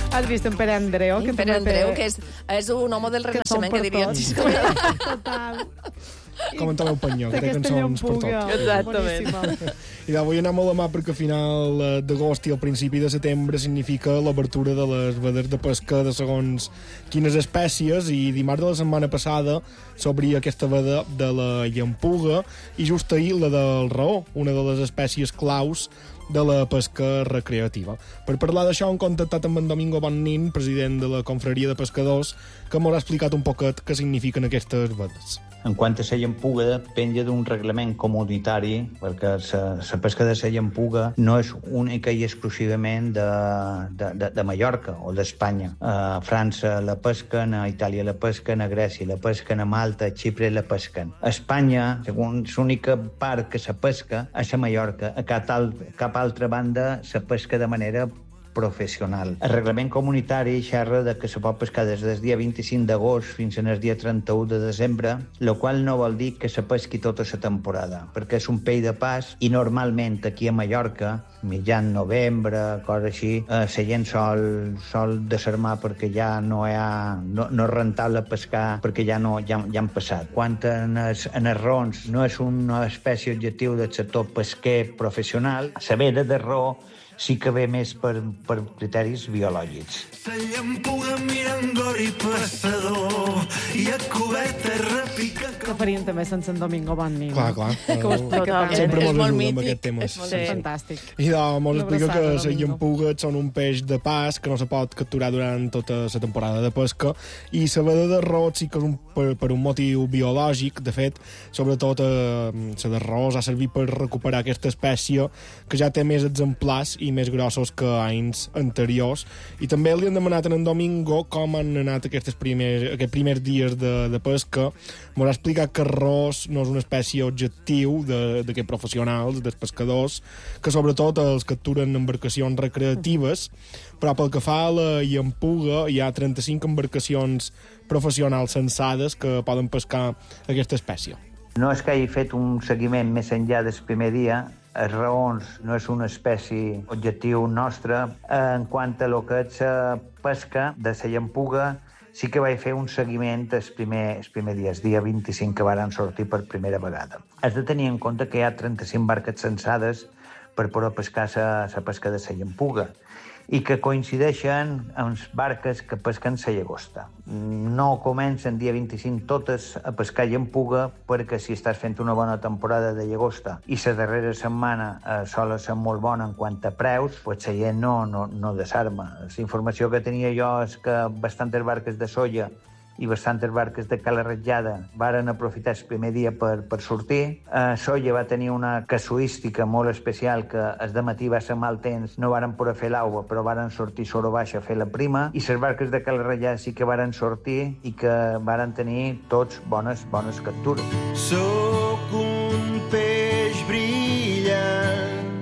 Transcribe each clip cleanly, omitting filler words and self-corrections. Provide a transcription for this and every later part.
Has vist en Pere Andreu? En Pere Andreu, que és un home del Renaixement, que diria el Xisco. Total. Com en Tomeu Panyó, que té cançons per tot. Exactament. I vull anar molt a mà perquè a final d'agost i al principi de setembre significa l'obertura de les vedes de pesca de segons quines espècies, i dimarts de la setmana passada s'obria aquesta veda de la llampuga i just ahir la del raó, una de les espècies claus de la pesca recreativa. Per parlar d'això hem contactat amb en Domingo Bonnin, president de la Confraria de Pescadors, que m'ha explicat un poquet què signifiquen aquestes vedes. En quant a la llampuga, penja d'un reglament comunitari, perquè la pesca de la llampuga no és única i exclusivament de Mallorca o d'Espanya. A França la pesquen, a Itàlia la pesquen, a Grècia la pesquen, a Malta, a Xipre la pesquen. A Espanya, segons l'única part que se pesca, és a Mallorca. A cap altra banda se pesca de manera professional. El reglament comunitari xerra de que se pot pescar des del dia 25 d'agost fins al dia 31 de desembre, el qual no vol dir que se pesqui tota la temporada, perquè és un peix de pas i normalment aquí a Mallorca, mitjan novembre, cosa així, la gent sol desarmar perquè ja no és rentable pescar, perquè ja han passat. Quant en els rons, no és una espècie objectiu del sector pesquer professional, la veda de raó sí que ve més per criteris biològics. La llampuga mirant d'or i passador i a coberta repica... Que farien també sense en Domingo Bonnin. Clar. Que ho explica també. Sempre És mos molt ajuda amb mític. aquest tema. Sí. Fantàstic. I mos explica que les Domingo. llampugues són un peix de pas que no se pot capturar durant tota la temporada de pesca, i la veda de rot sí que és per un motiu biològic. De fet, sobretot la de raó ha servit per recuperar aquesta espècie, que ja té més exemplars i més grossos que anys anteriors. I també li han demanat a en Domingo com han anat aquests primers dies de pesca. M'ha explicat que el ros no és una espècie objectiu d'aquests professionals, dels pescadors, que sobretot els capturen en embarcacions recreatives, però pel que fa a la llampuga hi ha 35 embarcacions professionals censades que poden pescar aquesta espècie. No és que hagi fet un seguiment més enllà del primer dia. Els raons no és una espècie objectiu nostre. En quant a lo que és pesca de la llampuga, sí que vaig fer un seguiment els primers dies, dia 25, que varen sortir per primera vegada. Has de tenir en compte que hi ha 35 barques censades per poder pescar la pesca de la llampuga, i que coincideixen amb barques que pesquen la llagosta. No comencen dia 25 totes a pescar llampuga, perquè si estàs fent una bona temporada de llagosta i la darrera setmana sola ser molt bona en quant a preus, pues la gent no desarma. La informació que tenia jo és que bastantes barques de soia i bastantes barques de cala ratllada varen aprofitar el primer dia per sortir. Soia va tenir una casuística molt especial, que el dematí va ser mal temps, no varen poder fer l'aigua, però varen sortir soro baixa a fer la prima, i les barques de cala ratllada sí que varen sortir i que varen tenir tots bones captures. Sóc un peix brillant,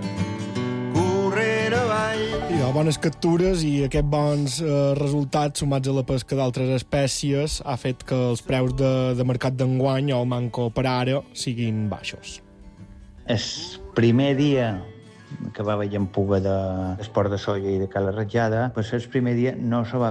corrent avall. I bones captures i aquests bons resultats sumats a la pesca d'altres espècies ha fet que els preus de mercat d'enguany o el manco per ara siguin baixos. El primer dia que va haver llampuga d'esport de soia i de cala ratllada, pues el primer dia no se va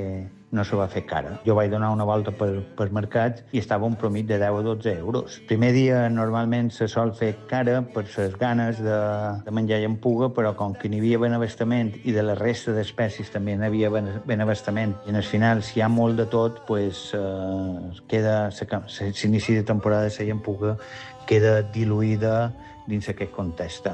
fer cara. Jo vaig donar una volta per mercats i estava un promit de 10 a 12 euros. El primer dia normalment se sol fer cara per les ganes de menjar llampuga, però com que n'hi havia benabastament i de la resta d'espècies també n'hi havia benabastament, i al final, si hi ha molt de tot, pues, l'inici de temporada de la llampuga queda diluïda dins aquest context.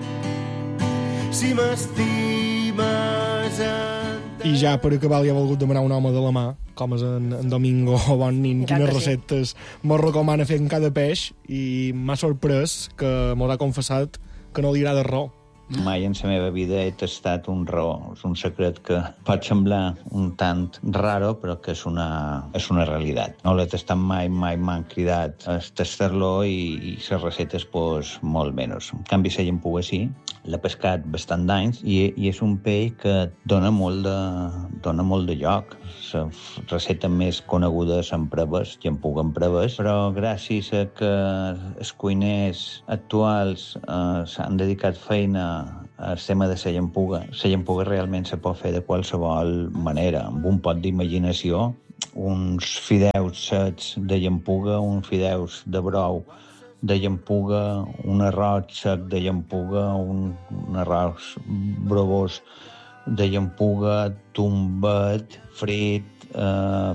Si m'estimes I ja per acabar li ha volgut demanar un home de la mà, com és en Domingo Bonnin, quines receptes mos recomana fer en cada peix, i m'ha sorprès que mos ha confessat que no li agrada res. Mai en la meva vida he tastat un raó. És un secret que pot semblar un tant raro, però que és una realitat. No l'he tastat mai m'han cridat a tastar-lo, i les recetes, pues, molt menys. En canvi, la llampuga sí, l'he pescat bastant d'anys, i és un peix que dona molt de lloc. La receta més coneguda és en preves, llampuga en preves, però gràcies a que els cuiners actuals s'han dedicat feina el tema de la llampuga. La llampuga realment se pot fer de qualsevol manera, amb un pot d'imaginació, uns fideus secs de llampuga, uns fideus de brou de llampuga, un arròs sec de llampuga, un arròs brovós de llampuga, tombet, frit,